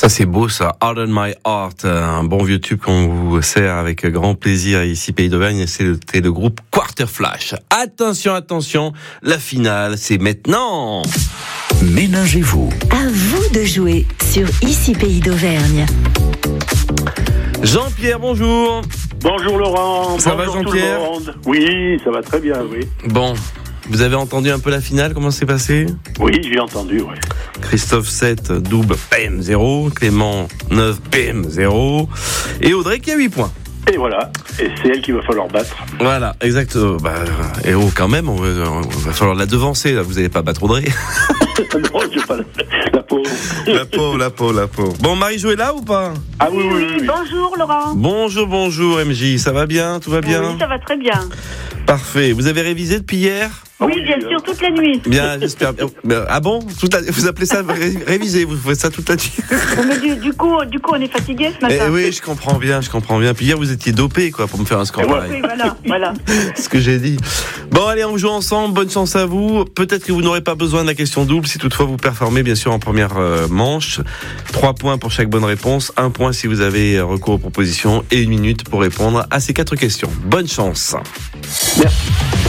Ça c'est beau ça, Harden My Heart, un bon vieux tube qu'on vous sert avec grand plaisir ici Pays d'Auvergne, c'était le groupe Quarter Flash. Attention, la finale c'est maintenant. Ménagez-vous. À vous de jouer sur Ici Pays d'Auvergne. Jean-Pierre, bonjour. Bonjour Laurent. Ça va bonjour Jean-Pierre? tout le monde. Oui, ça va très bien, oui. Bon, vous avez entendu un peu la finale, comment c'est passé? Oui, j'ai entendu, oui. Christophe 7, double PM 0, Clément 9, PM 0, et Audrey qui a 8 points. Et voilà, et c'est elle qu'il va falloir battre. Voilà, exact. Et quand même, on va falloir la devancer, là. Vous n'allez pas battre Audrey. Non, je vais pas la pauvre. La pauvre. Bon, Marie-Jo est là ou pas? Ah oui. Bonjour Laurent. Bonjour MJ, ça va bien? Tout va bien? Oui, ça va très bien. Parfait. Vous avez révisé depuis hier? Oui, bien sûr, toute la nuit. Bien, j'espère. Ah bon? Vous appelez ça réviser? Vous faites ça toute la nuit? Mais du coup, on est fatigué ce matin. Oui, je comprends bien. Puis hier, vous étiez dopé, quoi, pour me faire un score pareil. Oui, voilà. C'est ce que j'ai dit. Bon, allez, on joue ensemble. Bonne chance à vous. Peut-être que vous n'aurez pas besoin de la question double si toutefois vous performez, bien sûr, en première manche. 3 points pour chaque bonne réponse. 1 point si vous avez recours aux propositions et 1 minute pour répondre à ces 4 questions. Bonne chance. Merci.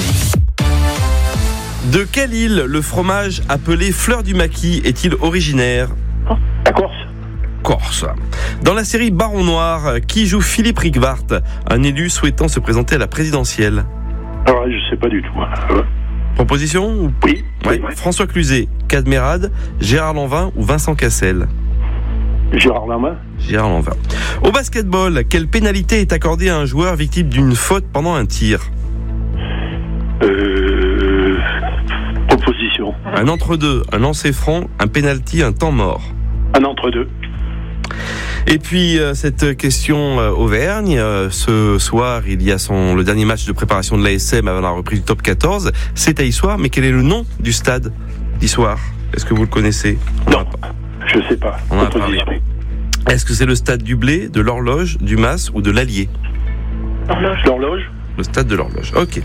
De quelle île le fromage appelé fleur du maquis est-il originaire? La Corse. Dans la série Baron Noir, qui joue Philippe Rickwart, un élu souhaitant se présenter à la présidentielle? Alors, je sais pas du tout. Proposition? Oui. Ouais. François Cluzet, Cadmerade, Gérard Lanvin ou Vincent Cassel? Gérard Lanvin. Au basketball, quelle pénalité est accordée à un joueur victime d'une faute pendant un tir? Proposition. Un entre-deux, un lancer franc, un pénalty, un temps mort. Un entre-deux. Et puis cette question Auvergne, ce soir il y a le dernier match de préparation de l'ASM avant la reprise du top 14, c'est à Issoire, mais quel est le nom du stade d'Issoire? Est-ce que vous le connaissez? Non, je sais pas. On en a parlé. Est-ce que c'est le stade du Blé, de l'Horloge, du Mas ou de l'Allier? L'Horloge. Le stade de l'Horloge, ok.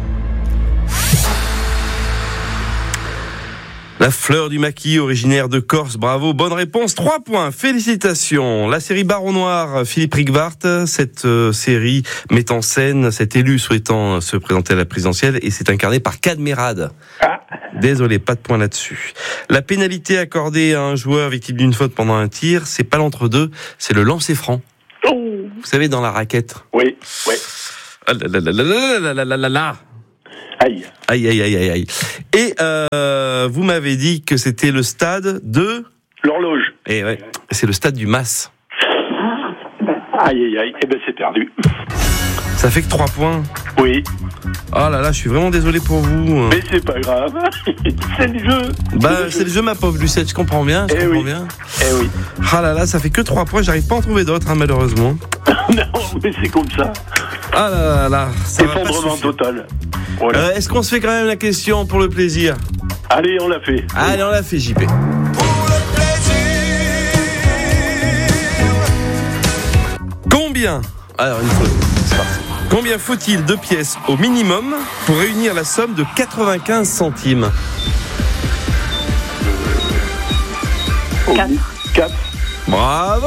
La fleur du maquis, originaire de Corse, bravo, bonne réponse, 3 points, félicitations. La série Baron Noir, Philippe Rickwart, cette série met en scène cet élu souhaitant se présenter à la présidentielle et c'est incarné par Cadmerade. Désolé, pas de point là-dessus. La pénalité accordée à un joueur victime d'une faute pendant un tir, c'est pas l'entre-deux, c'est le lancer franc. Vous savez, dans la raquette. Oui. Ah là. Aïe. Et vous m'avez dit que c'était le stade de... L'Horloge. Et ouais, c'est le stade du Mas. Aïe. Eh ben, c'est perdu. Ça fait que 3 points. Oui. Oh là là, je suis vraiment désolé pour vous. Mais c'est pas grave. C'est le jeu. C'est le jeu, ma pauvre Lucette, je comprends bien. Eh oui. Ah là là, ça fait que 3 points, j'arrive pas à en trouver d'autres, malheureusement. Non, mais c'est comme ça. Ah là. Ça effondrement total. Voilà. Est-ce qu'on se fait quand même la question pour le plaisir? Allez, on l'a fait. Allez, on l'a fait, JP. Combien? Alors, c'est parti. Combien faut-il de pièces au minimum pour réunir la somme de 95 centimes? 4. Bravo!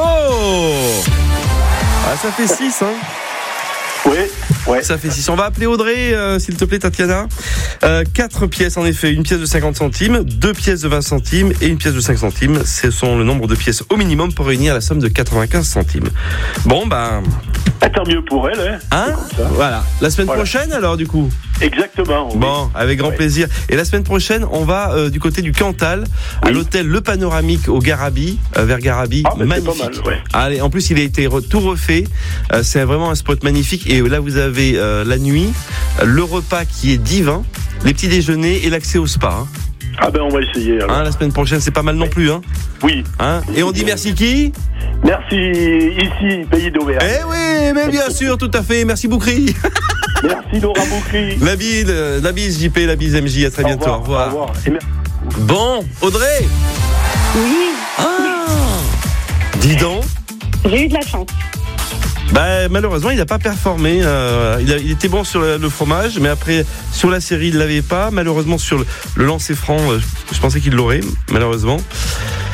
Ah, ça fait 6, hein? Ouais. Ça fait 6. On va appeler Audrey, s'il te plaît, Tatiana. 4 pièces, en effet. Une pièce de 50 centimes, 2 pièces de 20 centimes et une pièce de 5 centimes. Ce sont le nombre de pièces au minimum pour réunir la somme de 95 centimes. Bon, tant mieux pour elle, hein? Voilà. La semaine prochaine, alors, du coup? Exactement. Oui. Bon, avec grand plaisir. Et la semaine prochaine, on va du côté du Cantal, à l'hôtel Le Panoramique au Garabi, vers Garabi. Magnifique. C'est pas mal, ouais. Allez, en plus, il a été tout refait. C'est vraiment un spot magnifique. Et là, vous avez la nuit, le repas qui est divin, les petits déjeuners et l'accès au spa. Hein. Ah ben, on va essayer. Alors. La semaine prochaine, c'est pas mal non plus. Hein. Oui. Et on dit merci qui? Merci, ici, Pays d'Auvergne. Eh oui, mais bien sûr, tout à fait. Merci Boukri. Merci Laura Boukri. La bise JP, la bise MJ. À très bientôt. Au revoir. Et merci. Bon, Audrey. Oui. Dis donc. J'ai eu de la chance. Malheureusement, il n'a pas performé. Il était bon sur le fromage, mais après, sur la série, il ne l'avait pas. Malheureusement, sur le lancer franc, je pensais qu'il l'aurait, malheureusement.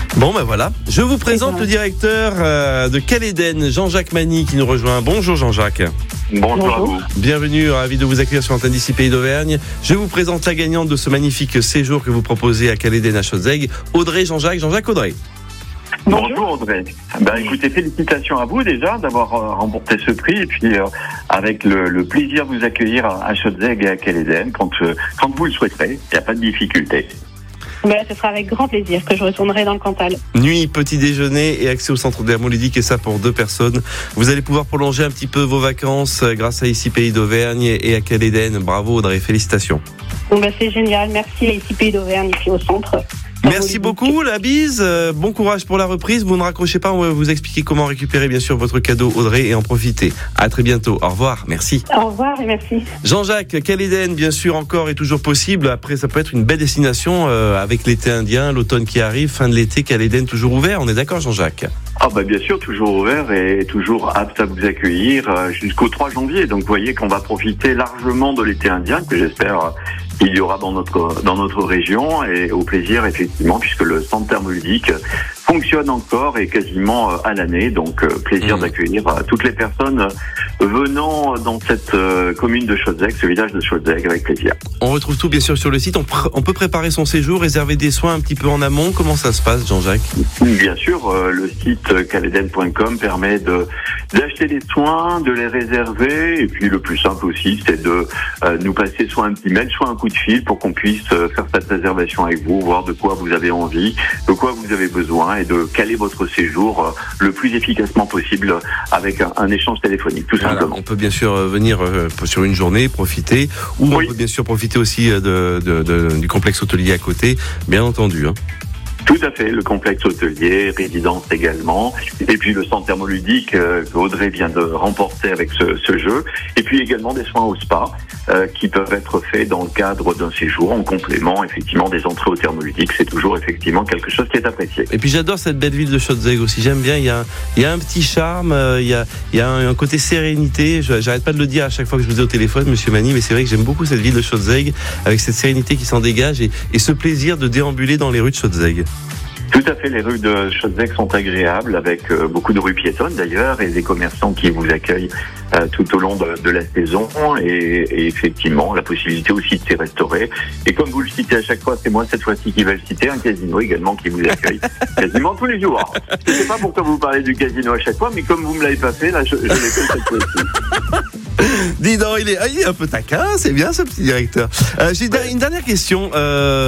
Bon ben voilà, je vous présente le directeur de Caléden, Jean-Jacques Magny, qui nous rejoint. Bonjour Jean-Jacques. Bonjour à vous. Bienvenue, ravi de vous accueillir sur l'antenne d'ici Pays d'Auvergne. Je vous présente la gagnante de ce magnifique séjour que vous proposez à Caléden à Chaudzeg, Audrey Jean-Jacques Audrey. Bonjour Audrey. Écoutez, félicitations à vous déjà d'avoir remporté ce prix et puis avec le plaisir de vous accueillir à Chaudzeg et à Caléden quand vous le souhaiterez. Il n'y a pas de difficulté. Ce sera avec grand plaisir que je retournerai dans le Cantal. Nuit, petit déjeuner et accès au centre dermoludique, et ça pour 2 personnes. Vous allez pouvoir prolonger un petit peu vos vacances grâce à ici Pays d'Auvergne et à Caléden. Bravo Audrey, félicitations. C'est génial, merci à ici Pays d'Auvergne, ici au centre. Merci beaucoup, la bise. Bon courage pour la reprise. Vous ne raccrochez pas, on va vous expliquer comment récupérer bien sûr votre cadeau Audrey et en profiter. À très bientôt. Au revoir, merci. Au revoir et merci. Jean-Jacques, Caléden, bien sûr, encore et toujours possible. Après, ça peut être une belle destination avec l'été indien, l'automne qui arrive, fin de l'été, Caléden toujours ouvert. On est d'accord, Jean-Jacques? Bien sûr, toujours ouvert et toujours apte à vous accueillir jusqu'au 3 janvier. Donc vous voyez qu'on va profiter largement de l'été indien que j'espère il y aura dans notre région, et au plaisir effectivement puisque le centre thermoludique fonctionne encore et quasiment à l'année. Donc plaisir d'accueillir toutes les personnes venant dans cette commune de Chaudzeg, ce village de Chaudzeg, avec plaisir. On retrouve tout bien sûr sur le site. On peut préparer son séjour, réserver des soins un petit peu en amont. Comment ça se passe, Jean-Jacques? Bien sûr, le site caléden.com permet d'acheter des soins, de les réserver, et puis le plus simple aussi, c'est de nous passer soit un petit mail, soit un coup de fil pour qu'on puisse faire cette réservation avec vous, voir de quoi vous avez envie, de quoi vous avez besoin, et de caler votre séjour le plus efficacement possible avec un échange téléphonique, tout simplement. On peut bien sûr venir sur une journée, profiter, ou on peut bien sûr profiter aussi du complexe hôtelier à côté, bien entendu. Tout à fait, le complexe hôtelier, résidence également, et puis le centre thermoludique qu'Audrey vient de remporter avec ce jeu, et puis également des soins au spa qui peuvent être faits dans le cadre d'un séjour en complément effectivement des entrées au thermoludique. C'est toujours effectivement quelque chose qui est apprécié. Et puis j'adore cette belle ville de Chaudzeg aussi, j'aime bien, il y a un petit charme, il y a un côté sérénité, j'arrête pas de le dire à chaque fois que je vous ai au téléphone, monsieur Magny, mais c'est vrai que j'aime beaucoup cette ville de Chaudzeg, avec cette sérénité qui s'en dégage et ce plaisir de déambuler dans les rues de Chaudzeg. Tout à fait, les rues de Chaudzeg sont agréables, avec beaucoup de rues piétonnes d'ailleurs, et des commerçants qui vous accueillent tout au long de la saison, et effectivement la possibilité aussi de s'y restaurer. Et comme vous le citez à chaque fois, c'est moi cette fois-ci qui vais le citer, un casino également qui vous accueille quasiment tous les jours. Je ne sais pas pourquoi vous parlez du casino à chaque fois, mais comme vous me l'avez pas fait, là je l'ai fait cette fois-ci. Dis donc, il est un peu taquin, c'est bien ce petit directeur. J'ai une dernière question.